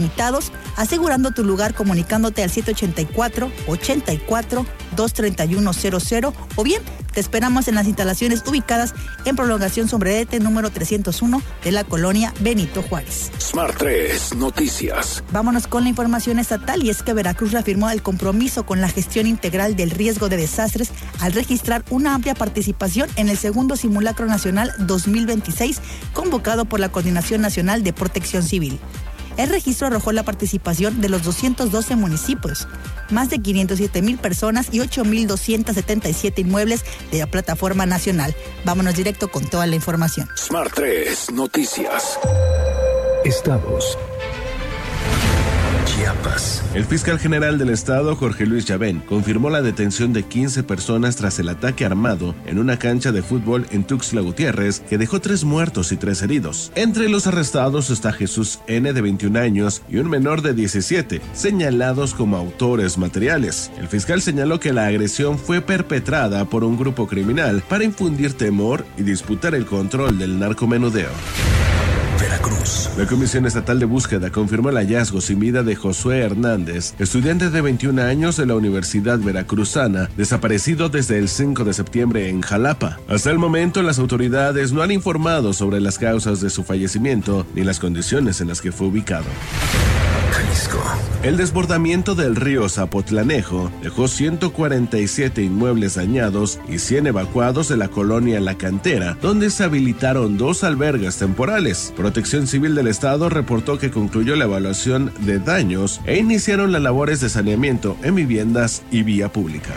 limitados, asegurando tu lugar comunicándote al 784-84-23100 o bien te esperamos en las instalaciones ubicadas en Prolongación Sombrerete número 301 de la colonia Benito Juárez. Smart 3 Noticias. Vámonos con la información estatal, y es que Veracruz reafirmó el compromiso con la gestión integral del riesgo de desastres al registrar una amplia participación en el segundo Simulacro Nacional 2026 convocado por la Coordinación Nacional de Protección Civil. El registro arrojó la participación de los 212 municipios, más de 507,000 personas y 8,277 inmuebles de la plataforma nacional. Vámonos directo con toda la información. Smart 3 Noticias. Estados. Chiapas. El fiscal general del estado, Jorge Luis Llavén, confirmó la detención de 15 personas tras el ataque armado en una cancha de fútbol en Tuxtla Gutiérrez, que dejó 3 muertos y 3 heridos. Entre los arrestados está Jesús N., de 21 años, y un menor de 17, señalados como autores materiales. El fiscal señaló que la agresión fue perpetrada por un grupo criminal para infundir temor y disputar el control del narcomenudeo. Veracruz. La Comisión Estatal de Búsqueda confirmó el hallazgo sin vida de Josué Hernández, estudiante de 21 años de la Universidad Veracruzana, desaparecido desde el 5 de septiembre en Jalapa. Hasta el momento, las autoridades no han informado sobre las causas de su fallecimiento ni las condiciones en las que fue ubicado. Jalisco. El desbordamiento del río Zapotlanejo dejó 147 inmuebles dañados y 100 evacuados de la colonia La Cantera, donde se habilitaron 2 albergues temporales. Protección Civil del Estado reportó que concluyó la evaluación de daños e iniciaron las labores de saneamiento en viviendas y vía pública.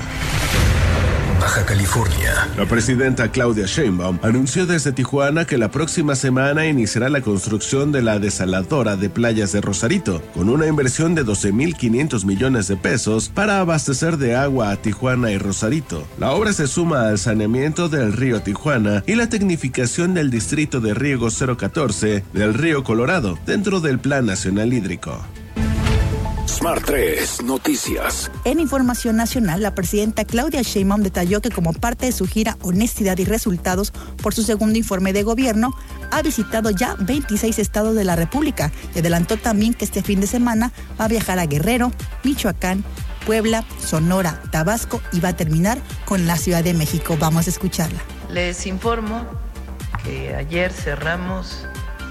Baja California. La presidenta Claudia Sheinbaum anunció desde Tijuana que la próxima semana iniciará la construcción de la desaladora de playas de Rosarito, con una inversión de 12,500 millones de pesos para abastecer de agua a Tijuana y Rosarito. La obra se suma al saneamiento del río Tijuana y la tecnificación del distrito de riego 014 del río Colorado, dentro del Plan Nacional Hídrico. Smart 3 Noticias. En información nacional, la presidenta Claudia Sheinbaum detalló que como parte de su gira Honestidad y Resultados por su segundo informe de gobierno, ha visitado ya 26 estados de la República y adelantó también que este fin de semana va a viajar a Guerrero, Michoacán, Puebla, Sonora, Tabasco y va a terminar con la Ciudad de México. Vamos a escucharla. Les informo que ayer cerramos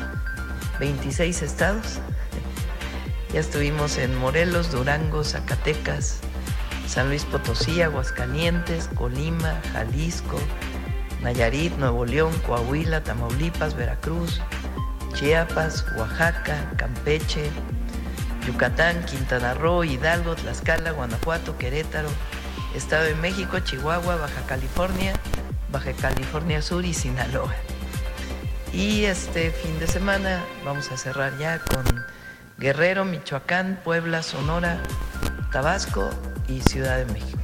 26 estados. Ya estuvimos en Morelos, Durango, Zacatecas, San Luis Potosí, Aguascalientes, Colima, Jalisco, Nayarit, Nuevo León, Coahuila, Tamaulipas, Veracruz, Chiapas, Oaxaca, Campeche, Yucatán, Quintana Roo, Hidalgo, Tlaxcala, Guanajuato, Querétaro, Estado de México, Chihuahua, Baja California Sur y Sinaloa. Y este fin de semana vamos a cerrar ya con Guerrero, Michoacán, Puebla, Sonora, Tabasco y Ciudad de México.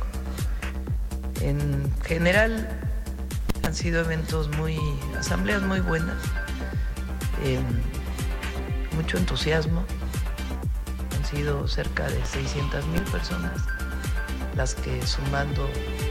En general han sido asambleas muy buenas, mucho entusiasmo. Han sido cerca de 600,000 personas las que, sumando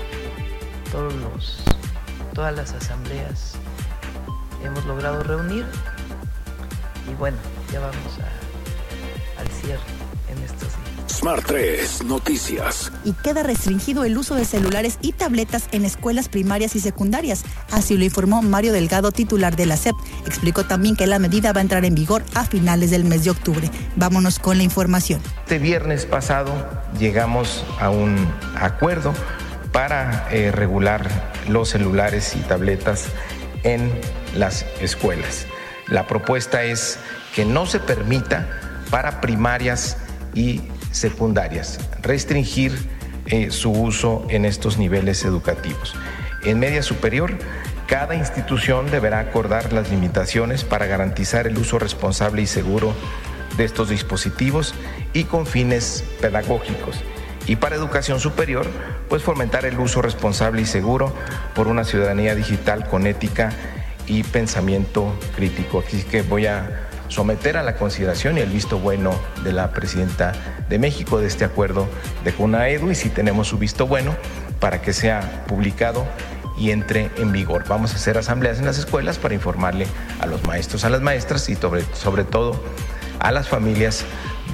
todas las asambleas, hemos logrado reunir. Y bueno, ya vamos al cierre en estos días. Smart 3 Noticias. Y queda restringido el uso de celulares y tabletas en escuelas primarias y secundarias. Así lo informó Mario Delgado, titular de la SEP. Explicó también que la medida va a entrar en vigor a finales del mes de octubre. Vámonos con la información. Este viernes pasado llegamos a un acuerdo para regular los celulares y tabletas en las escuelas. La propuesta es que no se permita para primarias y secundarias restringir su uso en estos niveles educativos. En media superior, cada institución deberá acordar las limitaciones para garantizar el uso responsable y seguro de estos dispositivos y con fines pedagógicos. Y para educación superior, pues fomentar el uso responsable y seguro por una ciudadanía digital con ética y pensamiento crítico. Así que voy a someter a la consideración y el visto bueno de la presidenta de México de este acuerdo de CONAEDU, y si tenemos su visto bueno para que sea publicado y entre en vigor. Vamos a hacer asambleas en las escuelas para informarle a los maestros, a las maestras y sobre todo a las familias